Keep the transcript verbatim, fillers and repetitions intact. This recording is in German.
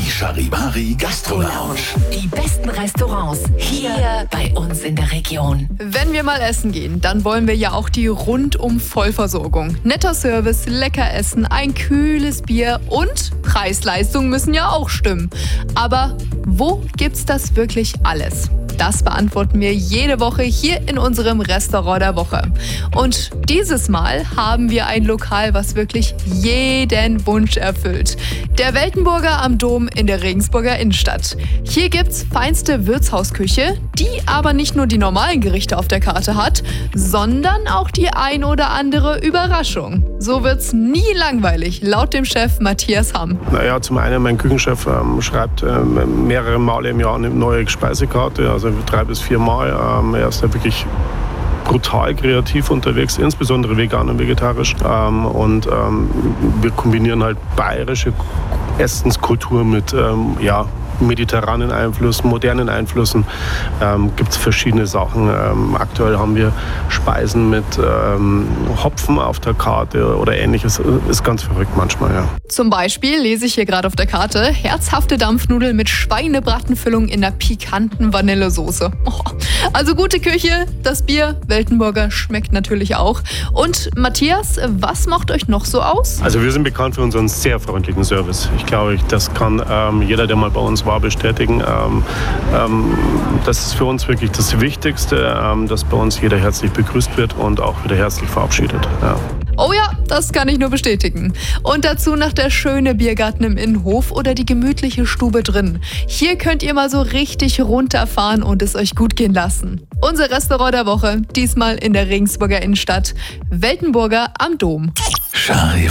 Die Charivari Gastro Lounge. Die besten Restaurants hier bei uns in der Region. Wenn wir mal essen gehen, dann wollen wir ja auch die Rundum-Vollversorgung. Netter Service, lecker Essen, ein kühles Bier und Preis-Leistung müssen ja auch stimmen. Aber wo gibt's das wirklich alles? Das beantworten wir jede Woche hier in unserem Restaurant der Woche. Und dieses Mal haben wir ein Lokal, was wirklich jeden Wunsch erfüllt. Der Weltenburger am Dom in der Regensburger Innenstadt. Hier gibt's feinste Wirtshausküche, die aber nicht nur die normalen Gerichte auf der Karte hat, sondern auch die ein oder andere Überraschung. So wird's nie langweilig, laut dem Chef Matthias Hamm. Naja, zum einen, mein Küchenchef ähm, schreibt ähm, mehrere Male im Jahr eine neue Speisekarte, also drei bis vier Mal. Ähm, er ist ja wirklich brutal kreativ unterwegs, insbesondere vegan und vegetarisch. Ähm, und ähm, wir kombinieren halt bayerische Essenskultur mit ähm, ja, mediterranen Einflüssen, modernen Einflüssen. Ähm, gibt es verschiedene Sachen. Ähm, aktuell haben wir Speisen mit ähm, Hopfen auf der Karte oder ähnliches. Ist ganz verrückt manchmal, ja. Zum Beispiel lese ich hier gerade auf der Karte herzhafte Dampfnudeln mit Schweinebratenfüllung in der pikanten Vanillesoße. Oh, also gute Küche, das Bier, Weltenburger schmeckt natürlich auch. Und Matthias, was macht euch noch so aus? Also wir sind bekannt für unseren sehr freundlichen Service. Ich glaube, das kann ähm, jeder, der mal bei uns war, bestätigen. Ähm, ähm, das ist für uns wirklich das Wichtigste, ähm, dass bei uns jeder herzlich begrüßt wird und auch wieder herzlich verabschiedet. Ja. Oh ja, das kann ich nur bestätigen. Und dazu noch der schöne Biergarten im Innenhof oder die gemütliche Stube drin. Hier könnt ihr mal so richtig runterfahren und es euch gut gehen lassen. Unser Restaurant der Woche, diesmal in der Regensburger Innenstadt, Weltenburger am Dom. Charivari.